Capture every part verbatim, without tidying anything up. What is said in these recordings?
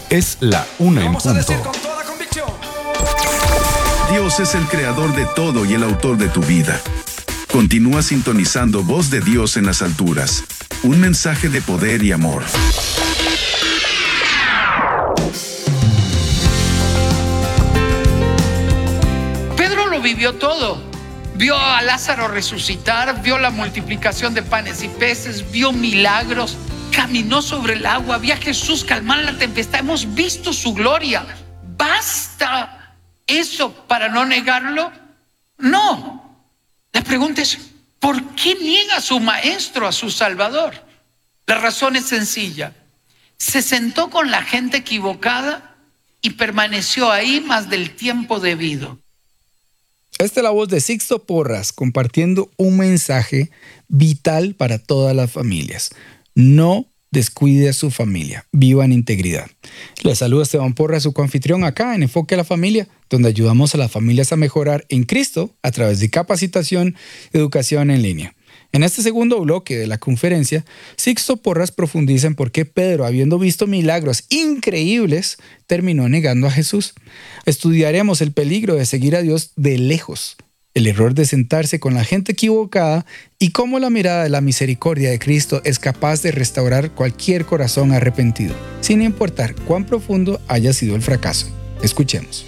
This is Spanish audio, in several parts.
Es la una en Vamos a decir punto. con toda convicción: Dios es el creador de todo y el autor de tu vida. Continúa sintonizando Voz de Dios en las alturas. Un mensaje de poder y amor. Pedro lo vivió todo. Vio a Lázaro resucitar, vio la multiplicación de panes y peces, vio milagros, caminó sobre el agua, vio a Jesús calmar la tempestad. Hemos visto su gloria. ¿Basta eso para no negarlo? No. La pregunta es, ¿por qué niega a su maestro, a su Salvador? La razón es sencilla. Se sentó con la gente equivocada y permaneció ahí más del tiempo debido. Esta es la voz de Sixto Porras compartiendo un mensaje vital para todas las familias. No descuide a su familia, viva en integridad. Le saluda Esteban Porras, su coanfitrión acá en Enfoque a la Familia, donde ayudamos a las familias a mejorar en Cristo a través de capacitación y educación en línea. En este segundo bloque de la conferencia, Sixto Porras profundiza en por qué Pedro, habiendo visto milagros increíbles, terminó negando a Jesús. Estudiaremos el peligro de seguir a Dios de lejos, el error de sentarse con la gente equivocada y cómo la mirada de la misericordia de Cristo es capaz de restaurar cualquier corazón arrepentido, sin importar cuán profundo haya sido el fracaso. Escuchemos.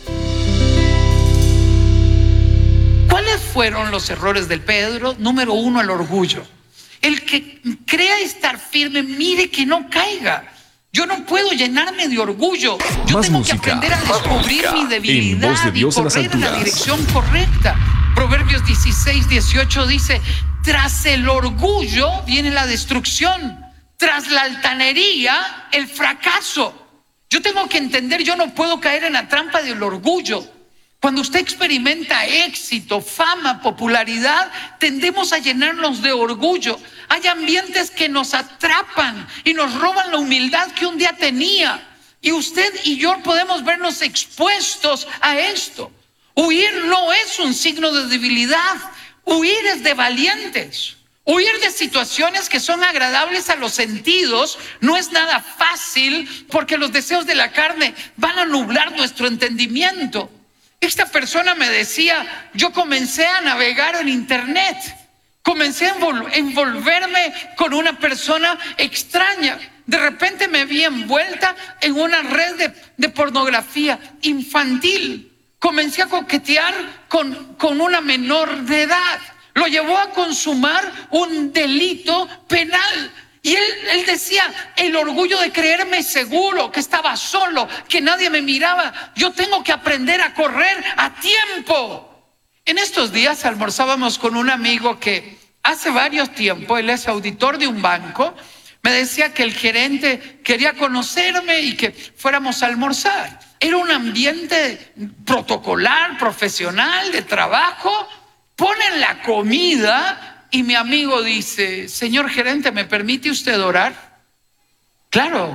¿Cuáles fueron los errores de Pedro? Número uno, el orgullo. El que crea estar firme, mire que no caiga. Yo no puedo llenarme de orgullo. Yo Más tengo música, que aprender a descubrir más mi música. En debilidad Voz de y Dios en las correr en la alturas. dirección correcta. Proverbios dieciséis, dieciocho dice, tras el orgullo viene la destrucción, tras la altanería el fracaso. Yo tengo que entender, yo no puedo caer en la trampa del orgullo. Cuando usted experimenta éxito, fama, popularidad, tendemos a llenarnos de orgullo. Hay ambientes que nos atrapan y nos roban la humildad que un día tenía. Y usted y yo podemos vernos expuestos a esto. Huir no es un signo de debilidad. Huir es de valientes. Huir de situaciones que son agradables a los sentidos no es nada fácil, porque los deseos de la carne van a nublar nuestro entendimiento. Esta persona me decía, yo comencé a navegar en internet, comencé a envol- envolverme con una persona extraña. De repente me vi envuelta en una red de, de pornografía infantil. Comencé a coquetear con, con una menor de edad. Lo llevó a consumar un delito penal. Y él, él decía, el orgullo de creerme seguro, que estaba solo, que nadie me miraba. Yo tengo que aprender a correr a tiempo. En estos días almorzábamos con un amigo que hace varios tiempos, él es auditor de un banco. Me decía que el gerente quería conocerme y que fuéramos a almorzar. Era un ambiente protocolar, profesional, de trabajo. Ponen la comida y mi amigo dice, señor gerente, ¿me permite usted orar? Claro.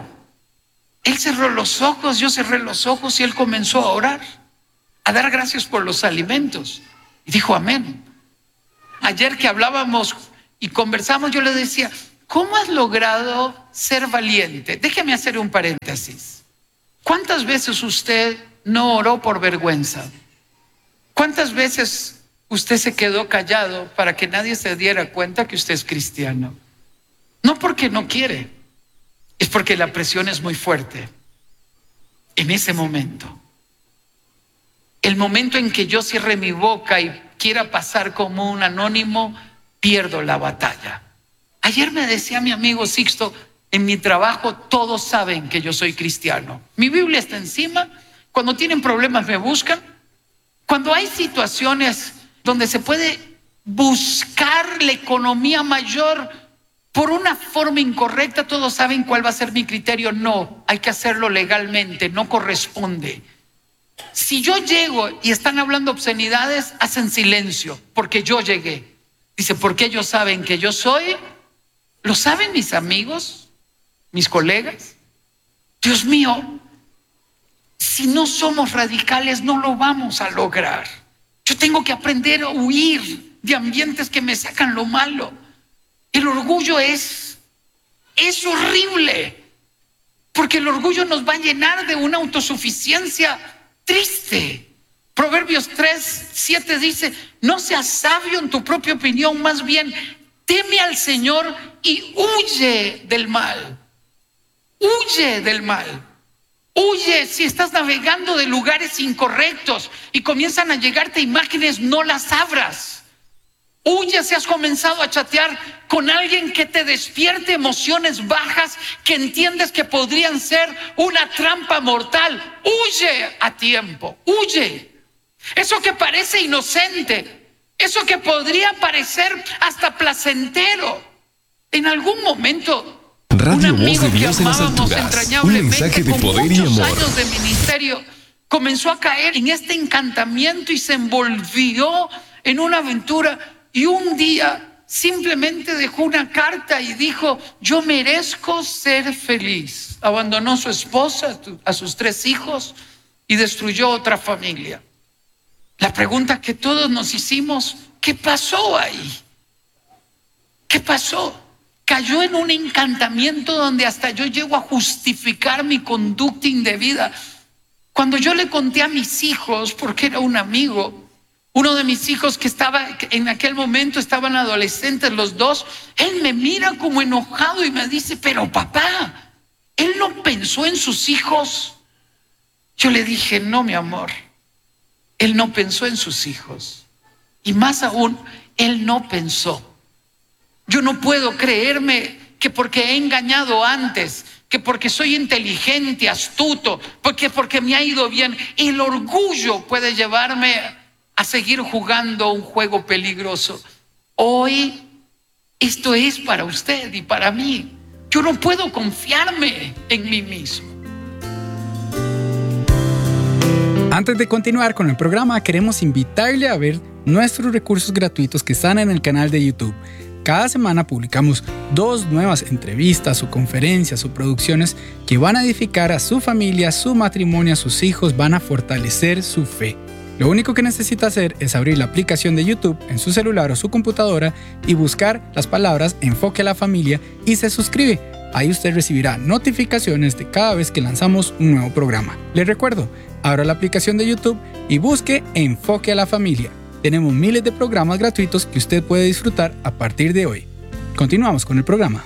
Él cerró los ojos, yo cerré los ojos y él comenzó a orar, a dar gracias por los alimentos. Y dijo amén. Ayer que hablábamos y conversamos, yo le decía, ¿cómo has logrado ser valiente? Déjeme hacer un paréntesis. ¿Cuántas veces usted no oró por vergüenza? ¿Cuántas veces usted se quedó callado para que nadie se diera cuenta que usted es cristiano? No porque no quiere, es porque la presión es muy fuerte. En ese momento, el momento en que yo cierre mi boca y quiera pasar como un anónimo, pierdo la batalla. Ayer me decía mi amigo Sixto, en mi trabajo todos saben que yo soy cristiano. Mi Biblia está encima. Cuando tienen problemas me buscan. Cuando hay situaciones donde se puede buscar la economía mayor por una forma incorrecta, todos saben cuál va a ser mi criterio. No, hay que hacerlo legalmente, no corresponde. Si yo llego y están hablando obscenidades, hacen silencio, porque yo llegué. Dice, porque ellos saben que yo soy. ¿Lo saben mis amigos, mis colegas? Dios mío, si no somos radicales no lo vamos a lograr. Yo tengo que aprender a huir de ambientes que me sacan lo malo. El orgullo es, es horrible, Porque el orgullo nos va a llenar de una autosuficiencia triste. Proverbios tres, siete dice, no seas sabio en tu propia opinión, más bien teme al Señor y huye del mal. Huye del mal. Huye si estás navegando de lugares incorrectos y comienzan a llegarte imágenes, no las abras. Huye si has comenzado a chatear con alguien que te despierte emociones bajas que entiendes que podrían ser una trampa mortal. Huye a tiempo, huye. Eso que parece inocente, eso que podría parecer hasta placentero, en algún momento Radio un amigo Voz de Dios que en las amábamos alturas, un entrañablemente, mensaje de con poder y muchos amor. años de ministerio, comenzó a caer en este encantamiento y se envolvió en una aventura, y un día simplemente dejó una carta y dijo, yo merezco ser feliz. Abandonó a su esposa, a sus tres hijos y destruyó otra familia. La pregunta que todos nos hicimos, ¿qué pasó ahí? ¿Qué pasó? Cayó en un encantamiento donde hasta yo llego a justificar mi conducta indebida. Cuando yo le conté a mis hijos, porque era un amigo, uno de mis hijos que estaba en aquel momento, estaban adolescentes los dos, él me mira como enojado y me dice, pero papá, ¿él no pensó en sus hijos? Yo le dije, no, mi amor, él no pensó en sus hijos. Y más aún, él no pensó. Yo no puedo creerme que porque he engañado antes, que porque soy inteligente, astuto, porque porque me ha ido bien, el orgullo puede llevarme a seguir jugando un juego peligroso. Hoy esto es para usted y para mí. Yo no puedo confiarme en mí mismo. Antes de continuar con el programa, queremos invitarle a ver nuestros recursos gratuitos que están en el canal de YouTube. Cada semana publicamos dos nuevas entrevistas o conferencias o producciones que van a edificar a su familia, su matrimonio, a sus hijos, van a fortalecer su fe. Lo único que necesita hacer es abrir la aplicación de YouTube en su celular o su computadora y buscar las palabras Enfoque a la Familia y se suscribe. Ahí usted recibirá notificaciones de cada vez que lanzamos un nuevo programa. Les recuerdo, abra la aplicación de YouTube y busque Enfoque a la Familia. Tenemos miles de programas gratuitos que usted puede disfrutar a partir de hoy. Continuamos con el programa.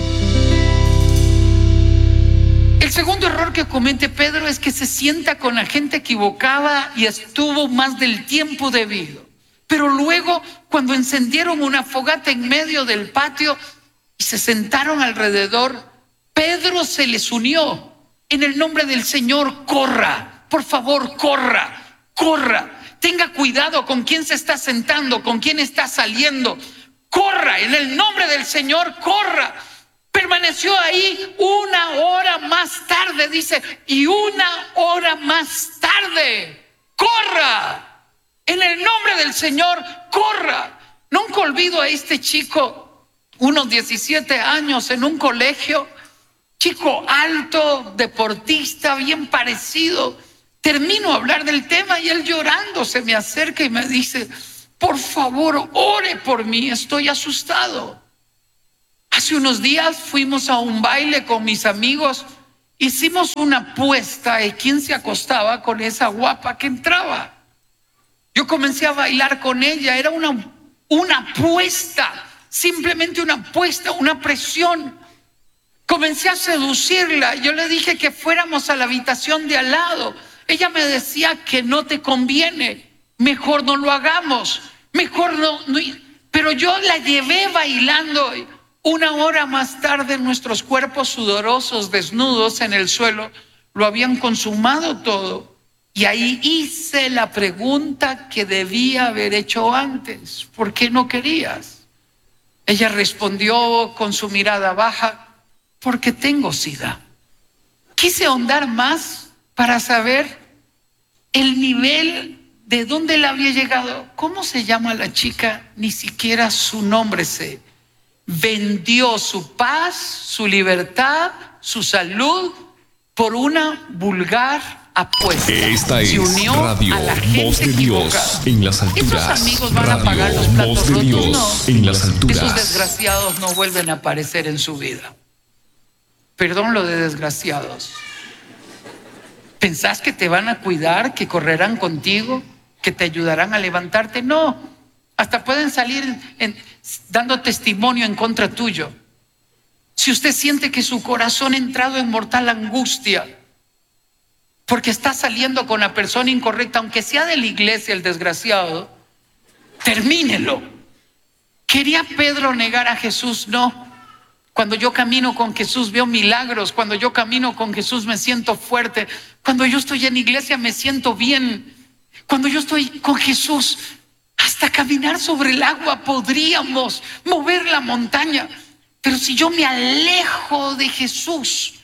El segundo error que comete Pedro es que se sienta con la gente equivocada y estuvo más del tiempo debido. Pero luego, cuando encendieron una fogata en medio del patio y se sentaron alrededor, Pedro se les unió. En el nombre del Señor, corra, por favor, corra, corra. Tenga cuidado con quién se está sentando, con quién está saliendo. Corra, en el nombre del Señor, corra. Permaneció ahí una hora más tarde, dice, y una hora más tarde. Corra, en el nombre del Señor, corra. Nunca olvido a este chico, unos diecisiete años, en un colegio, chico alto, deportista, bien parecido. Termino a hablar del tema y él llorando se me acerca y me dice, por favor, ore por mí, estoy asustado. Hace unos días fuimos a un baile con mis amigos, hicimos una apuesta de quién se acostaba con esa guapa que entraba. Yo comencé a bailar con ella, era una, una apuesta, simplemente una apuesta, una presión. Comencé a seducirla, yo le dije que fuéramos a la habitación de al lado. Ella me decía que no te conviene, mejor no lo hagamos, mejor no, no. Pero yo la llevé bailando. Una hora más tarde nuestros cuerpos sudorosos, desnudos en el suelo, lo habían consumado todo. Y ahí hice la pregunta que debía haber hecho antes. ¿Por qué no querías? Ella respondió con su mirada baja, porque tengo sida. Quise ahondar más para saber el nivel de dónde le había llegado. ¿Cómo se llama la chica? Ni siquiera su nombre sé. Vendió su paz, su libertad, su salud por una vulgar apuesta. Esta es Se unió Radio a la Voz gente de Dios equivocada. en las alturas. Esos amigos van a Radio pagar los platos Voz de rotos, Dios no. en las Esos alturas. desgraciados no vuelven a aparecer en su vida. Perdón lo de desgraciados. ¿Pensás que te van a cuidar, que correrán contigo, que te ayudarán a levantarte? No, hasta pueden salir en, en, dando testimonio en contra tuyo. Si usted siente que su corazón ha entrado en mortal angustia porque está saliendo con la persona incorrecta, aunque sea de la iglesia el desgraciado, termínelo. ¿Quería Pedro negar a Jesús? No. Cuando yo camino con Jesús veo milagros. Cuando yo camino con Jesús me siento fuerte. Cuando yo estoy en iglesia me siento bien. Cuando yo estoy con Jesús, hasta caminar sobre el agua podríamos mover la montaña. Pero si yo me alejo de Jesús,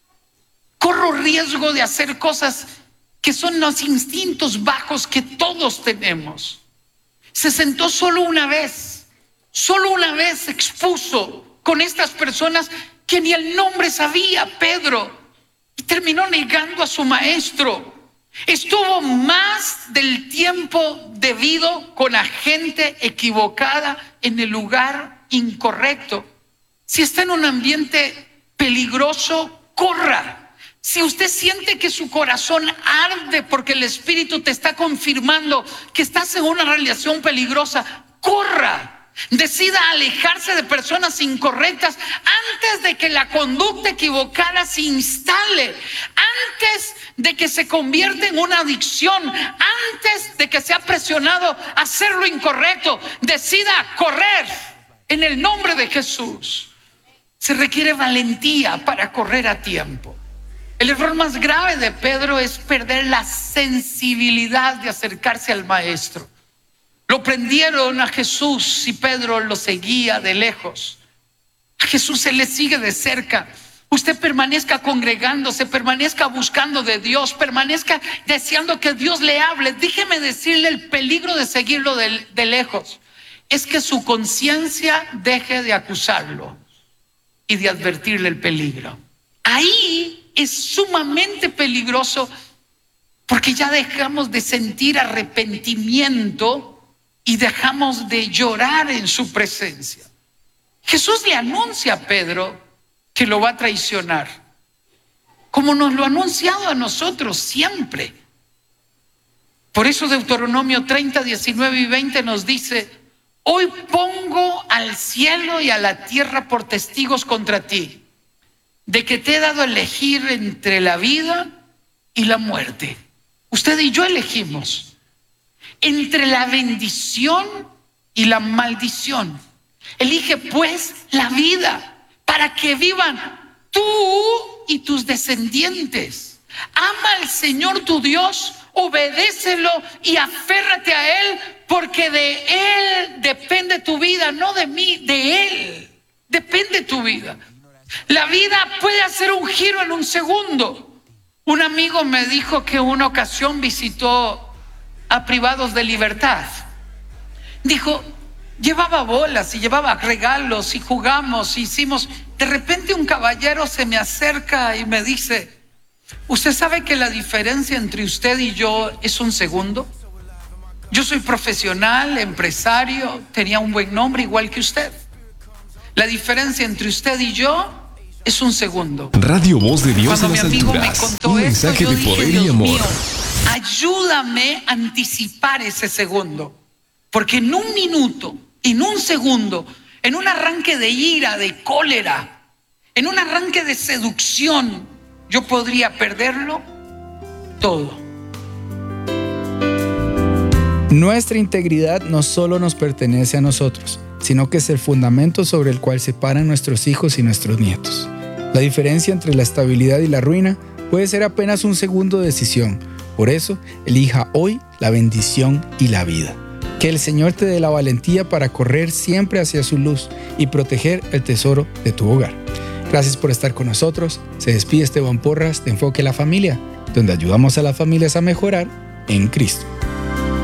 corro riesgo de hacer cosas que son los instintos bajos que todos tenemos. Se sentó solo una vez, solo una vez expuso con estas personas que ni el nombre sabía, Pedro, y terminó negando a su maestro. Estuvo más del tiempo debido con la gente equivocada en el lugar incorrecto. Si está en un ambiente peligroso, corra. Si usted siente que su corazón arde porque el Espíritu te está confirmando que estás en una relación peligrosa, corra. Decida alejarse de personas incorrectas antes de que la conducta equivocada se instale, antes de que se convierta en una adicción, antes de que sea presionado a hacer lo incorrecto. Decida correr en el nombre de Jesús. Se requiere valentía para correr a tiempo. El error más grave de Pedro es perder la sensibilidad de acercarse al maestro. Lo prendieron a Jesús y Pedro lo seguía de lejos. A Jesús se le sigue de cerca. Usted permanezca congregándose, permanezca buscando de Dios, permanezca deseando que Dios le hable. Déjeme decirle el peligro de seguirlo de, de lejos. Es que su conciencia deje de acusarlo y de advertirle el peligro. Ahí es sumamente peligroso porque ya dejamos de sentir arrepentimiento y dejamos de llorar en su presencia. Jesús le anuncia a Pedro que lo va a traicionar, como nos lo ha anunciado a nosotros siempre. Por eso Deuteronomio treinta, diecinueve y veinte nos dice: hoy pongo al cielo y a la tierra por testigos contra ti, de que te he dado a elegir entre la vida y la muerte. Usted y yo elegimos entre la bendición y la maldición. Elige pues la vida para que vivan tú y tus descendientes. Ama al Señor tu Dios, obedécelo y aférrate a Él, porque de Él depende tu vida, no de mí, de Él depende tu vida. La vida puede hacer un giro en un segundo. Un amigo me dijo que una ocasión visitó a privados de libertad. Dijo, llevaba bolas y llevaba regalos y jugamos, hicimos. De repente un caballero se me acerca y me dice: ¿usted sabe que la diferencia entre usted y yo es un segundo? Yo soy profesional, empresario, tenía un buen nombre igual que usted. La diferencia entre usted y yo es un segundo. Radio Voz de Dios Cuando en las mi amigo alturas. me contó Un esto, mensaje yo de dije, poder Dios y amor. mío, ayúdame a anticipar ese segundo. Porque en un minuto, en un segundo, en un arranque de ira, de cólera, en un arranque de seducción, yo podría perderlo todo. Nuestra integridad no solo nos pertenece a nosotros, sino que es el fundamento sobre el cual se paran nuestros hijos y nuestros nietos. La diferencia entre la estabilidad y la ruina puede ser apenas un segundo de decisión. Por eso, elija hoy la bendición y la vida. Que el Señor te dé la valentía para correr siempre hacia su luz y proteger el tesoro de tu hogar. Gracias por estar con nosotros. Se despide Esteban Porras de Enfoque a la Familia, donde ayudamos a las familias a mejorar en Cristo.